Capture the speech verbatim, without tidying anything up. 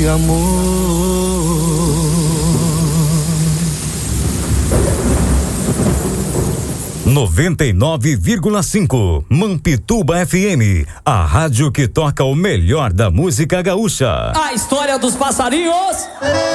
de amor. noventa e nove vírgula cinco Mampituba F M, a rádio que toca o melhor da música gaúcha. A história dos passarinhos.